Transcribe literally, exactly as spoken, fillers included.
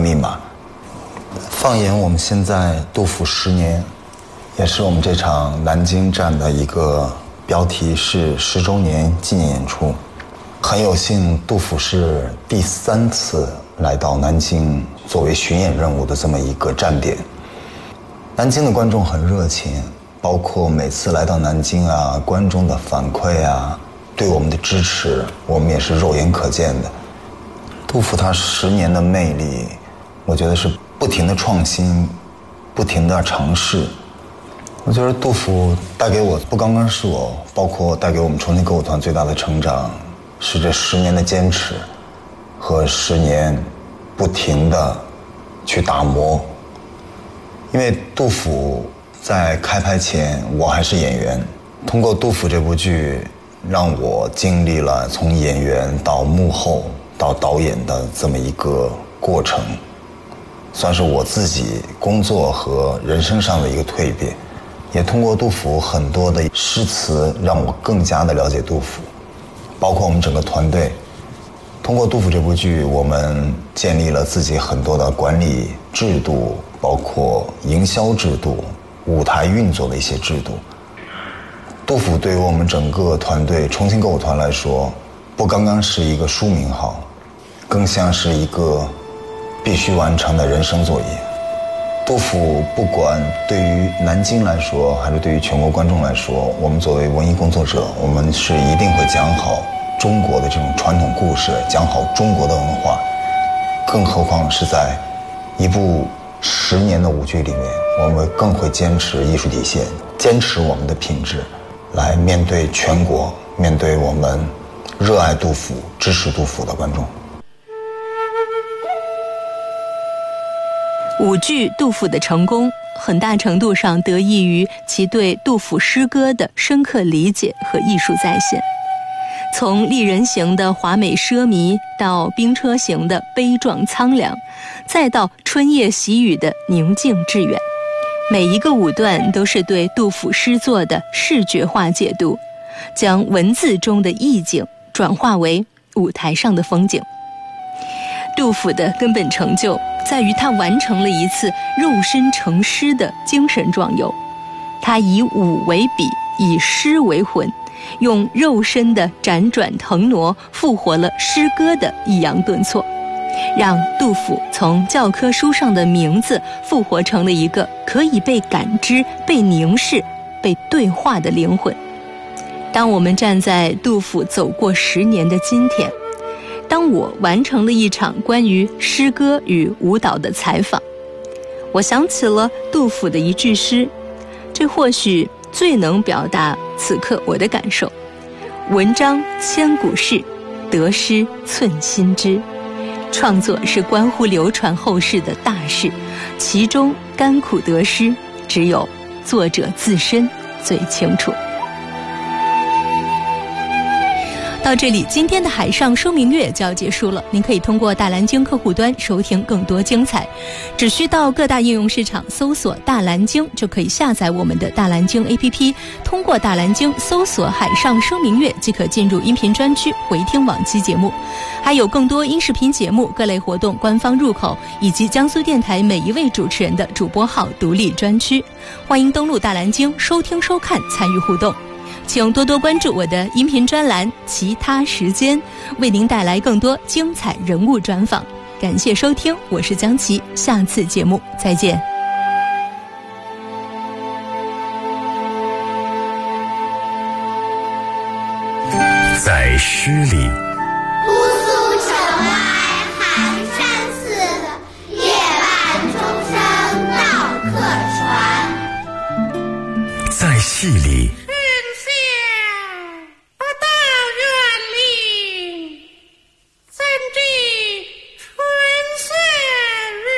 密码。放眼我们现在杜甫十年，也是我们这场南京站的一个标题是十周年纪念演出。很有幸，杜甫是第三次来到南京作为巡演任务的这么一个站点。南京的观众很热情，包括每次来到南京啊，观众的反馈啊，对我们的支持，我们也是肉眼可见的。杜甫他十年的魅力，我觉得是不停的创新，不停的尝试。我觉得杜甫带给我，不刚刚是我，包括带给我们重庆歌舞团最大的成长，是这十年的坚持和十年不停的去打磨。因为杜甫在开拍前我还是演员，通过杜甫这部剧让我经历了从演员到幕后到导演的这么一个过程，算是我自己工作和人生上的一个蜕变。也通过杜甫很多的诗词让我更加的了解杜甫，包括我们整个团队。通过杜甫这部剧，我们建立了自己很多的管理制度，包括营销制度、舞台运作的一些制度。杜甫对于我们整个团队重庆歌舞团来说，不刚刚是一个书名号，更像是一个必须完成的人生作业。杜甫不管对于南京来说，还是对于全国观众来说，我们作为文艺工作者，我们是一定会讲好中国的这种传统故事，讲好中国的文化。更何况是在一部十年的舞剧里面，我们更会坚持艺术底线，坚持我们的品质，来面对全国，面对我们热爱杜甫、支持杜甫的观众。 舞剧杜甫的成功，很大程度上得益于其对杜甫诗歌的深刻理解和艺术再现。从丽人行的华美奢靡，到兵车行的悲壮苍凉，再到春夜喜雨的宁静致远，每一个舞段都是对杜甫诗作的视觉化解读，将文字中的意境转化为舞台上的风景。杜甫的根本成就在于他完成了一次肉身成诗的精神壮游。他以舞为笔，以诗为魂，用肉身的辗转腾挪复活了诗歌的抑扬顿挫，让杜甫从教科书上的名字复活成了一个可以被感知、被凝视、被对话的灵魂。当我们站在杜甫走过十年的今天，当我完成了一场关于诗歌与舞蹈的采访，我想起了杜甫的一句诗，这或许最能表达此刻我的感受：文章千古事，得失寸心知。创作是关乎流传后世的大事，其中甘苦得失，只有作者自身最清楚。到这里，今天的海上说明月就要结束了。您可以通过大蓝鲸客户端收听更多精彩，只需到各大应用市场搜索大蓝鲸，就可以下载我们的大蓝鲸 A P P， 通过大蓝鲸搜索海上说明月即可进入音频专区回听往期节目，还有更多音视频节目、各类活动官方入口，以及江苏电台每一位主持人的主播号独立专区。欢迎登录大蓝鲸收听收看，参与互动。请多多关注我的音频专栏其他时间，为您带来更多精彩人物专访。感谢收听，我是江琪，下次节目再见。 在诗里， 姑苏城外寒山寺，夜半钟声到客船。 在戏里，